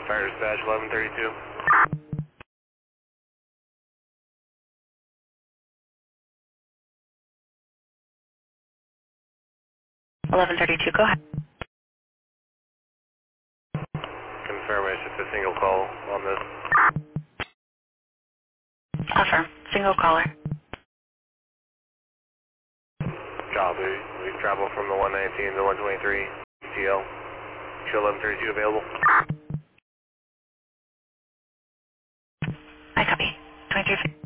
Fire dispatch 1132. 1132, go ahead. Confirm it's just a single call on this. Affirm. Single caller. Job, we travel from the 119 to 123 TL. Show 1132 available. I copy. 23.